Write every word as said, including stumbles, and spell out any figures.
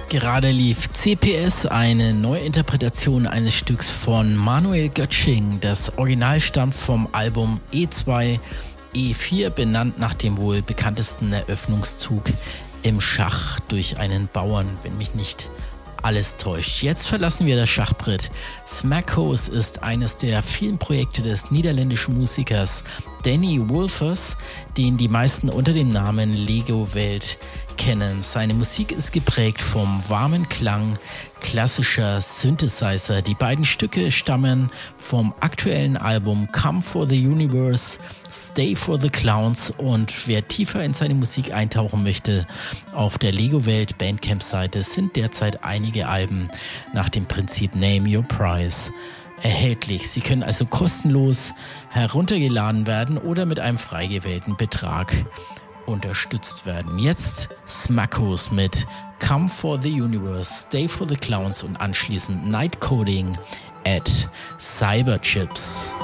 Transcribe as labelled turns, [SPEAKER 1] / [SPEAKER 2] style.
[SPEAKER 1] Gerade lief C P S, eine Neuinterpretation eines Stücks von Manuel Göttsching. Das Original stammt vom Album E zwei E vier, benannt nach dem wohl bekanntesten Eröffnungszug im Schach durch einen Bauern, wenn mich nicht alles täuscht. Jetzt verlassen wir das Schachbrett. Smackhouse ist eines der vielen Projekte des niederländischen Musikers Danny Wolfers, den die meisten unter dem Namen Lego Welt kennen. Seine Musik ist geprägt vom warmen Klang klassischer Synthesizer. Die beiden Stücke stammen vom aktuellen Album Come for the Universe, Stay for the Clowns, und wer tiefer in seine Musik eintauchen möchte, auf der Lego Welt Bandcamp-Seite sind derzeit einige Alben nach dem Prinzip Name Your Price erhältlich. Sie können also kostenlos heruntergeladen werden oder mit einem frei gewählten Betrag unterstützt werden. Jetzt Smackhouse mit Come for the Universe, Stay for the Clowns und anschließend Night Coding at Cyberchips.